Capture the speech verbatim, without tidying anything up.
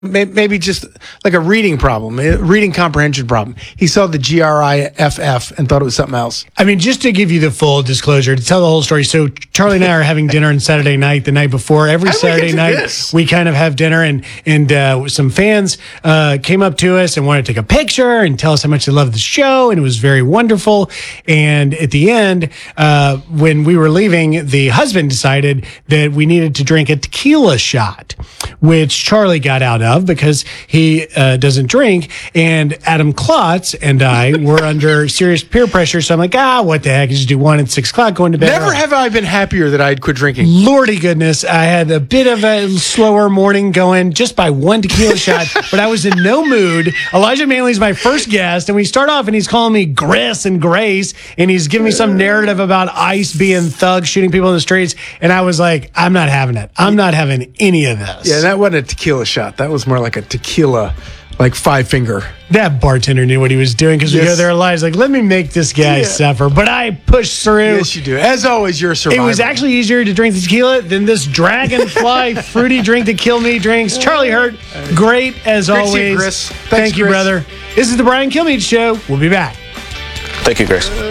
maybe just like a reading problem, a reading comprehension problem. He saw the G R I F F and thought it was something else. I mean, just to give you the full disclosure, to tell the whole story. So Charlie and I are having dinner on Saturday night, the night before. Every How did we get Saturday to night, this? we kind of have dinner, and and uh, some fans uh, came up to us and wanted to take a picture and tell us how much they loved the show, and it was very wonderful. And at the end, uh, when we were leaving, the husband decided that we needed to drink a tequila shot, which Charlie got out of because he uh, doesn't drink. And Adam Klotz and I were under serious peer pressure. So I'm like, ah, what the heck? Just do one at six o'clock, going to bed. Never have I been happier that I'd quit drinking. Lordy goodness, I had a bit of a slower morning going just by one tequila shot, but I was in no mood. Elijah Manley's my first guest, and we start off and he's calling me Gris and Grace, and he's giving me some narrative about ICE being thugs, shooting people in the streets, and I was like, I'm not having it. I'm not having any of this. Yeah, that wasn't a tequila shot. That was more like a tequila, like five finger. That bartender knew what he was doing because we Yes. go there live. Like, let me make this guy Yeah. suffer. But I pushed through. Yes, you do. As always, you're a survivor. It was actually easier to drink the tequila than this dragonfly fruity drink that kill me drinks. Charlie Hurt, great as Great to see you, always. Chris. Thanks, Thank you, Chris. brother. This is the Brian Kilmeade Show. We'll be back. Thank you, Grace.